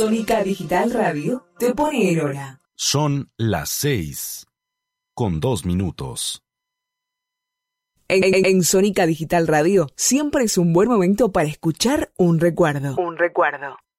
Sónica Digital Radio te pone en hora. Son las 6:02. En Sónica Digital Radio siempre es un buen momento para escuchar un recuerdo.